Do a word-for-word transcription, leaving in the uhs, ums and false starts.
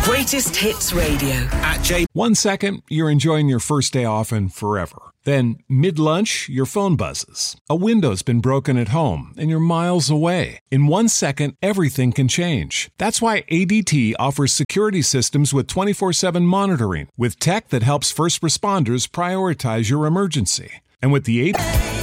Greatest Hits Radio. At J. One second, you're enjoying your first day off and forever. Then, mid-lunch, your phone buzzes. A window's been broken at home, and you're miles away. In one second, everything can change. That's why A D T offers security systems with twenty-four seven monitoring, with tech that helps first responders prioritize your emergency. And with the A D T...